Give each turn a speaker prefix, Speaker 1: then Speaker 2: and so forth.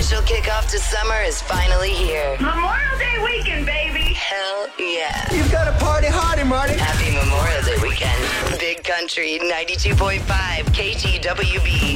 Speaker 1: official kickoff to summer is finally here.
Speaker 2: Memorial Day weekend, baby.
Speaker 1: Hell yeah.
Speaker 3: You've got a party hardy, Marty.
Speaker 1: Happy Memorial Day weekend. Big Country 92.5 KTWB.